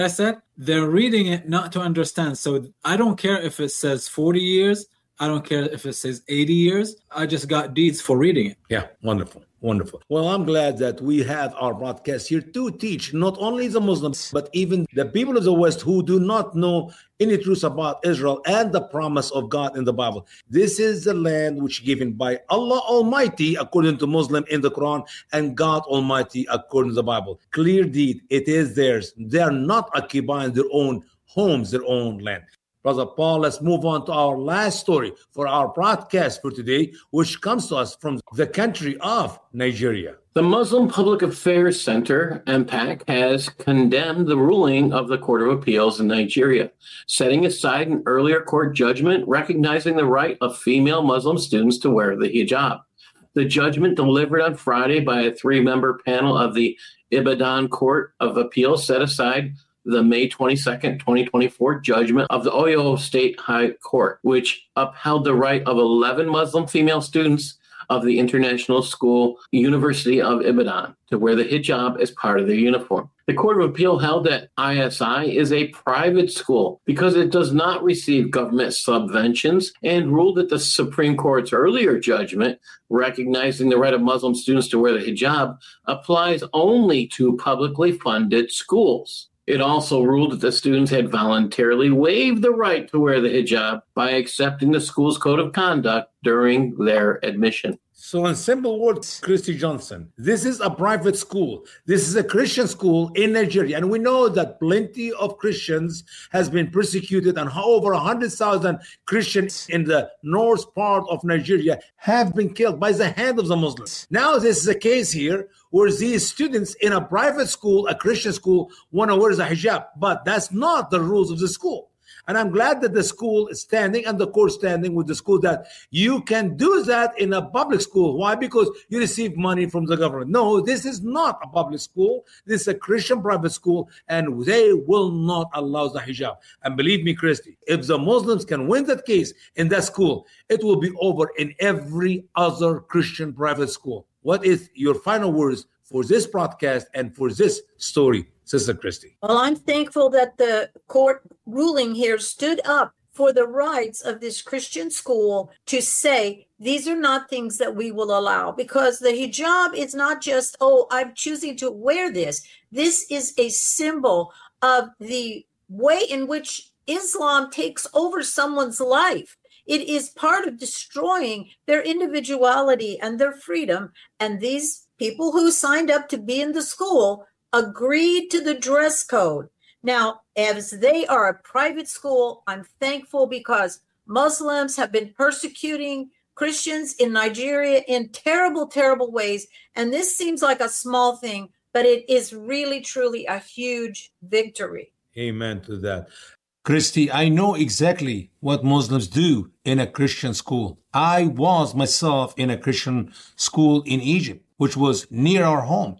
I said they're reading it not to understand. So I don't care if it says 40 years. I don't care if it says 80 years. I just got deeds for reading it. Yeah, wonderful. Wonderful. Well, I'm glad that we have our broadcast here to teach not only the Muslims, but even the people of the West who do not know any truth about Israel and the promise of God in the Bible. This is the land which is given by Allah Almighty, according to Muslim in the Quran, and God Almighty, according to the Bible. Clear deed. It is theirs. They are not occupying their own homes, their own land. Brother Paul, let's move on to our last story for our broadcast for today, which comes to us from the country of Nigeria. The Muslim Public Affairs Center, MPAC, has condemned the ruling of the Court of Appeals in Nigeria, setting aside an earlier court judgment recognizing the right of female Muslim students to wear the hijab. The judgment, delivered on Friday by a 3-member panel of the Ibadan Court of Appeals, set aside the May 22nd, 2024 judgment of the Oyo State High Court, which upheld the right of 11 Muslim female students of the International School University of Ibadan to wear the hijab as part of their uniform. The Court of Appeal held that ISI is a private school because it does not receive government subventions, and ruled that the Supreme Court's earlier judgment recognizing the right of Muslim students to wear the hijab applies only to publicly funded schools. It also ruled that the students had voluntarily waived the right to wear the hijab by accepting the school's code of conduct during their admission. So in simple words, Christy Johnson, this is a private school. This is a Christian school in Nigeria. And we know that plenty of Christians has been persecuted, and over 100,000 Christians in the north part of Nigeria have been killed by the hand of the Muslims. Now this is a case here where these students in a private school, a Christian school, want to wear the hijab. But that's not the rules of the school. And I'm glad that the school is standing and the court standing with the school that you can do that in a public school. Why? Because you receive money from the government. No, this is not a public school. This is a Christian private school, and they will not allow the hijab. And believe me, Christy, if the Muslims can win that case in that school, it will be over in every other Christian private school. What is your final words for this broadcast and for this story, Sister Christy? Well, I'm thankful that the court ruling here stood up for the rights of this Christian school to say these are not things that we will allow, because the hijab is not just, oh, I'm choosing to wear this. This is a symbol of the way in which Islam takes over someone's life. It is part of destroying their individuality and their freedom. And these people who signed up to be in the school agreed to the dress code. Now, as they are a private school, I'm thankful because Muslims have been persecuting Christians in Nigeria in terrible, terrible ways. And this seems like a small thing, but it is really, truly a huge victory. Amen to that. Christy, I know exactly what Muslims do in a Christian school. I was myself in a Christian school in Egypt, which was near our home.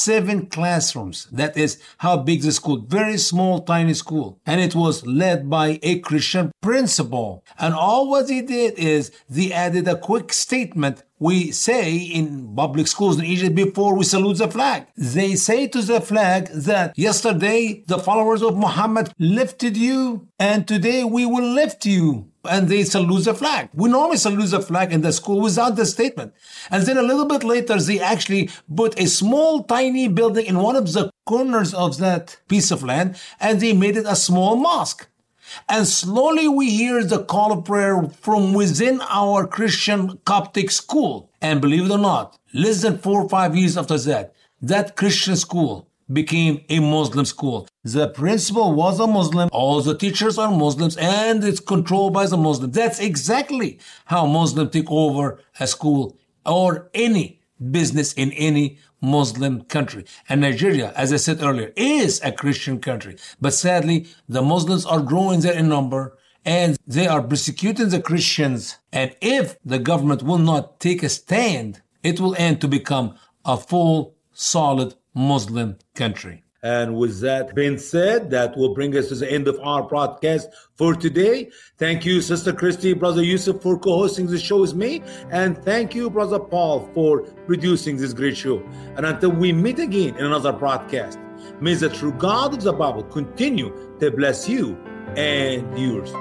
7 classrooms. That is how big the school. Very small, tiny school. And it was led by a Christian principal. And all what he did is they added a quick statement we say in public schools in Egypt before we salute the flag. They say to the flag that yesterday the followers of Muhammad lifted you and today we will lift you. And they salute the flag. We normally salute the flag in the school without the statement. And then a little bit later, they actually put a small, tiny building in one of the corners of that piece of land, and they made it a small mosque. And slowly we hear the call of prayer from within our Christian Coptic school. And believe it or not, less than 4 or 5 years after that, that Christian school became a Muslim school. The principal was a Muslim, all the teachers are Muslims, and it's controlled by the Muslims. That's exactly how Muslims take over a school or any business in any Muslim country. And Nigeria, as I said earlier, is a Christian country. But sadly, the Muslims are growing there in number, and they are persecuting the Christians. And if the government will not take a stand, it will end to become a full, solid Muslim country. And with that being said, that will bring us to the end of our broadcast for today. Thank you, Sister Christy, Brother Yusuf, for co-hosting the show with me. And thank you, Brother Paul, for producing this great show. And until we meet again in another broadcast, may the true God of the Bible continue to bless you and yours.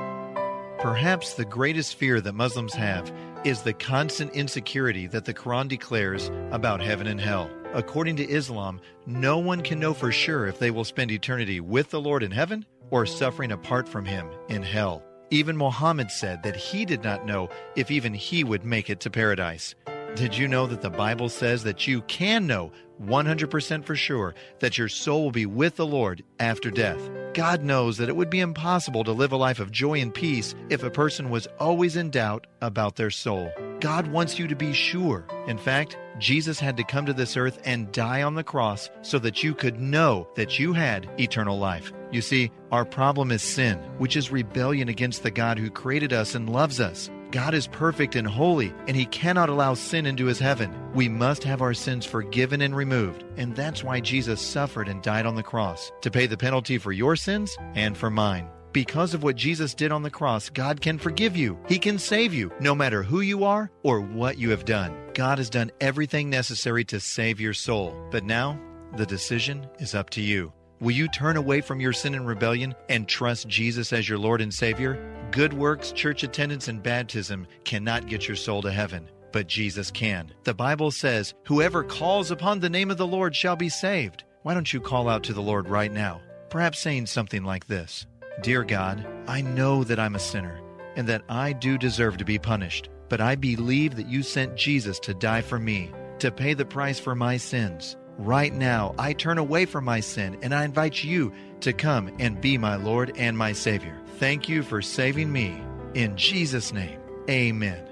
Perhaps the greatest fear that Muslims have is the constant insecurity that the Quran declares about heaven and hell. According to Islam, no one can know for sure if they will spend eternity with the Lord in heaven or suffering apart from Him in hell. Even Muhammad said that he did not know if even he would make it to paradise. Did you know that the Bible says that you can know 100% for sure that your soul will be with the Lord after death? God knows that it would be impossible to live a life of joy and peace if a person was always in doubt about their soul. God wants you to be sure. In fact, Jesus had to come to this earth and die on the cross so that you could know that you had eternal life. You see, our problem is sin, which is rebellion against the God who created us and loves us. God is perfect and holy, and He cannot allow sin into His heaven. We must have our sins forgiven and removed, and that's why Jesus suffered and died on the cross, to pay the penalty for your sins and for mine. Because of what Jesus did on the cross, God can forgive you. He can save you, no matter who you are or what you have done. God has done everything necessary to save your soul. But now, the decision is up to you. Will you turn away from your sin and rebellion and trust Jesus as your Lord and Savior? Good works, church attendance, and baptism cannot get your soul to heaven, but Jesus can. The Bible says, "Whoever calls upon the name of the Lord shall be saved." Why don't you call out to the Lord right now? Perhaps saying something like this: Dear God, I know that I'm a sinner and that I do deserve to be punished, but I believe that you sent Jesus to die for me, to pay the price for my sins. Right now, I turn away from my sin and I invite you to come and be my Lord and my Savior. Thank you for saving me. In Jesus' name, amen.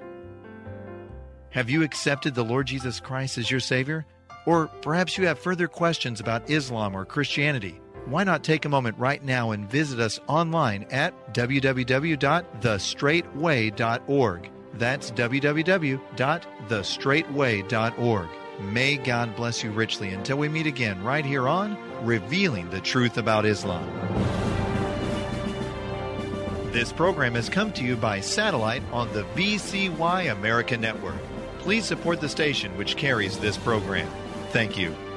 Have you accepted the Lord Jesus Christ as your Savior? Or perhaps you have further questions about Islam or Christianity. Why not take a moment right now and visit us online at www.thestraightway.org. That's www.thestraightway.org. May God bless you richly until we meet again right here on Revealing the Truth About Islam. This program has come to you by satellite on the VCY America Network. Please support the station which carries this program. Thank you.